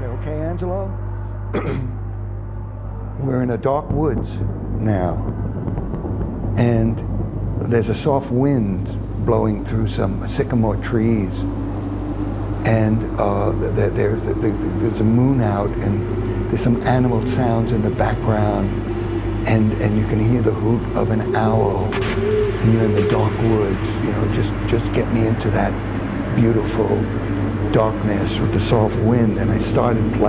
okay, Angelo? We're in a dark woods now, and there's a soft wind blowing through some sycamore trees, and there's a moon out, and there's some animal sounds in the background, and you can hear the hoot of an owl, and you're in the dark woods. Just get me into that beautiful darkness with the soft wind. And I started playing.